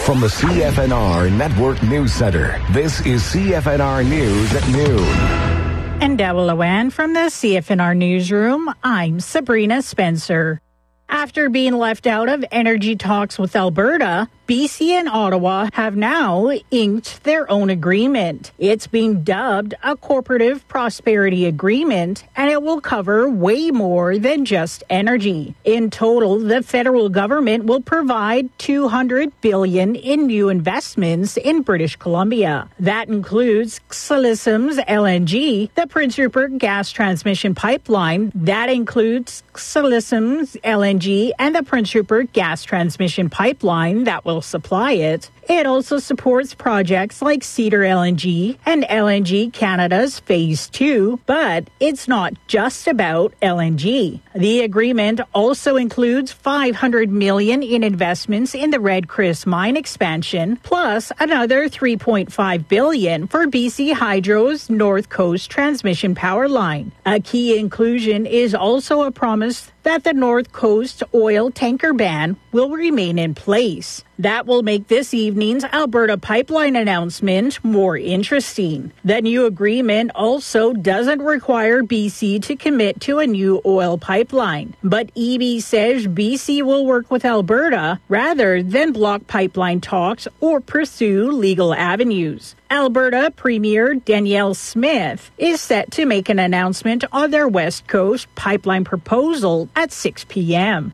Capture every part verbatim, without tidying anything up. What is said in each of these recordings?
From the C F N R Network News Center, this is C F N R News at noon. And Debra Loan from the C F N R Newsroom, I'm Sabrina Spencer. After being left out of energy talks with Alberta, B C and Ottawa have now inked their own agreement. It's being dubbed a Cooperative Prosperity Agreement, and it will cover way more than just energy. In total, the federal government will provide two hundred billion dollars in new investments in British Columbia. That includes Ksalism's L N G, the Prince Rupert Gas Transmission Pipeline. That includes Ksalism's L N G and the Prince Rupert Gas Transmission Pipeline that will supply it. It also supports projects like Cedar L N G and L N G Canada's Phase two, but it's not just about L N G. The agreement also includes five hundred million dollars in investments in the Red Chris mine expansion, plus another three point five billion dollars for B C Hydro's North Coast transmission power line. A key inclusion is also a promise that the North Coast oil tanker ban will remain in place. That will make this evening's Alberta pipeline announcement more interesting. The new agreement also doesn't require B C to commit to a new oil pipeline, but E B says B C will work with Alberta rather than block pipeline talks or pursue legal avenues. Alberta Premier Danielle Smith is set to make an announcement on their West Coast pipeline proposal at six p.m.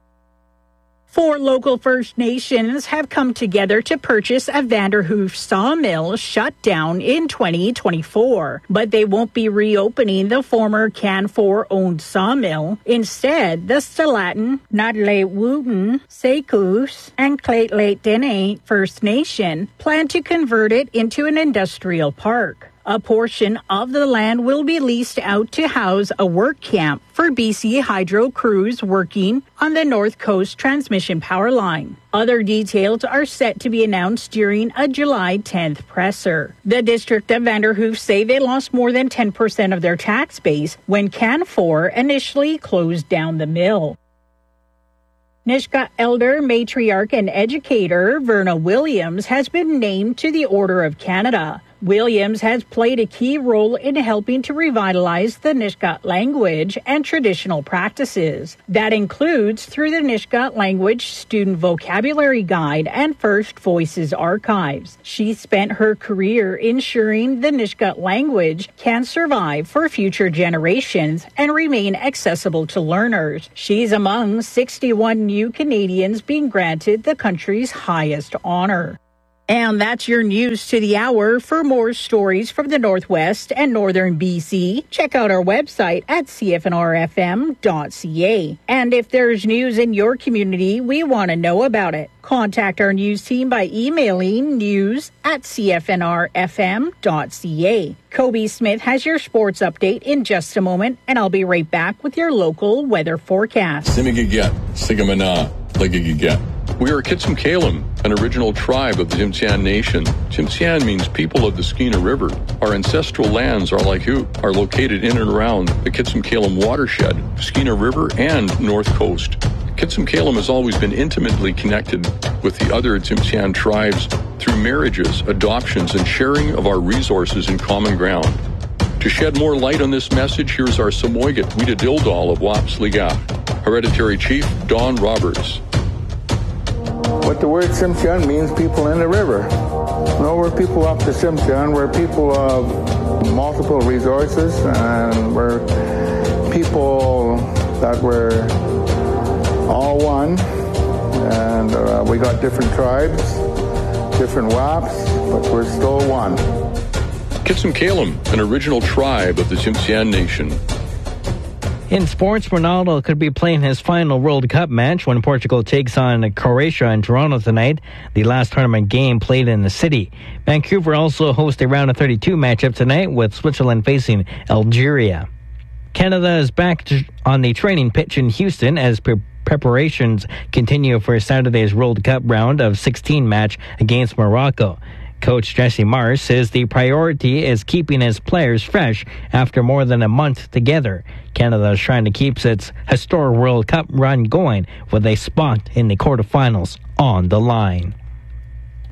Four local First Nations have come together to purchase a Vanderhoof sawmill shut down in twenty twenty-four, but they won't be reopening the former Canfor-owned sawmill. Instead, the Stalaten, Nadlewooten, Sekus, and Lheidli First Nation plan to convert it into an industrial park. A portion of the land will be leased out to house a work camp for B C Hydro crews working on the North Coast transmission power line. Other details are set to be announced during a July tenth presser. The district of Vanderhoof say they lost more than ten percent of their tax base when Canfor initially closed down the mill. Nisga'a elder, matriarch, and educator Verna Williams has been named to the Order of Canada. Williams has played a key role in helping to revitalize the Nisga'a language and traditional practices. That includes through the Nisga'a Language Student Vocabulary Guide and First Voices archives. She spent her career ensuring the Nisga'a language can survive for future generations and remain accessible to learners. She's among sixty-one new Canadians being granted the country's highest honor. And that's your news to the hour. For more stories from the Northwest and Northern B C, check out our website at c f n r f m dot c a. And if there's news in your community, we want to know about it. Contact our news team by emailing news at c f n r f m dot c a. Kobe Smith has your sports update in just a moment, and I'll be right back with your local weather forecast. Simigigat, Sigamana, Ligigigat. We are Kitsum-Kalem, an original tribe of the Tsimshian Nation. Tsimshian means people of the Skeena River. Our ancestral lands are like who are located in and around the Kitsum-Kalem watershed, Skeena River, and North Coast. Kitsum-Kalem has always been intimately connected with the other Tsimshian tribes through marriages, adoptions, and sharing of our resources and common ground. To shed more light on this message, here's our Samoygat Wida Dildal of Wapsliga, Hereditary Chief Don Roberts. What the word Tsimshian means, people in the river. No, we're people up the Tsimshian. We're people of multiple resources, and we're people that we're all one. And uh, we got different tribes, different W A Ps, but we're still one. Kitsum-Kalem, an original tribe of the Tsimshian Nation. In sports, Ronaldo could be playing his final World Cup match when Portugal takes on Croatia in Toronto tonight, the last tournament game played in the city. Vancouver also hosts a round of thirty-two matchup tonight with Switzerland facing Algeria. Canada is back to, on the training pitch in Houston as pre- preparations continue for Saturday's World Cup round of sixteen match against Morocco. Coach Jesse Mars says the priority is keeping his players fresh after more than a month together. Canada is trying to keep its historic World Cup run going with a spot in the quarterfinals on the line.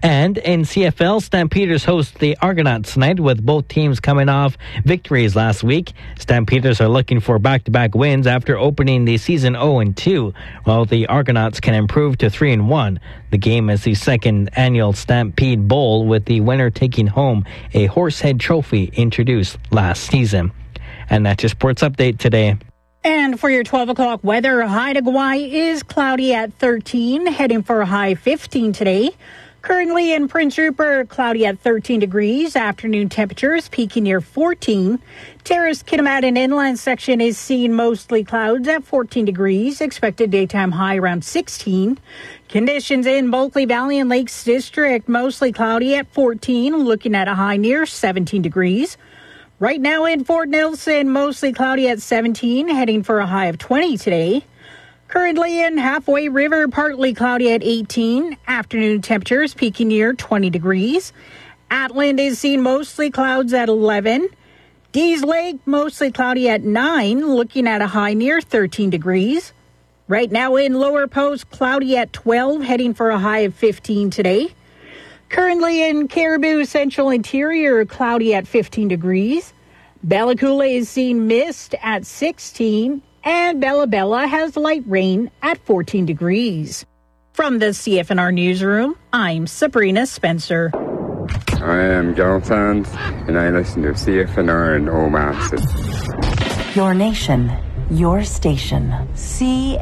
And in C F L, Stampeders host the Argonauts tonight, with both teams coming off victories last week. Stampeders are looking for back-to-back wins after opening the season oh and two, while the Argonauts can improve to three and one. The game is the second annual Stampede Bowl, with the winner taking home a Horsehead Trophy introduced last season. And that's your sports update today. And for your twelve o'clock weather, high to Kauai is cloudy at thirteen, heading for a high fifteen today. Currently in Prince Rupert, cloudy at thirteen degrees. Afternoon temperatures peaking near fourteen. Terrace Kitimat inland section is seeing mostly clouds at fourteen degrees. Expected daytime high around sixteen. Conditions in Bulkley Valley and Lakes District, mostly cloudy at fourteen, looking at a high near seventeen degrees. Right now in Fort Nelson, mostly cloudy at seventeen, heading for a high of twenty today. Currently in Halfway River, partly cloudy at eighteen. Afternoon temperatures peaking near twenty degrees. Atland is seeing mostly clouds at eleven. Dees Lake, mostly cloudy at nine, looking at a high near thirteen degrees. Right now in Lower Post, cloudy at twelve, heading for a high of fifteen today. Currently in Caribou Central Interior, cloudy at fifteen degrees. Bella Coola is seeing mist at sixteen. And Bella Bella has light rain at fourteen degrees. From the C F N R Newsroom, I'm Sabrina Spencer. I am Joe Sands, and I listen to C F N R in Omaha. Your nation, your station, C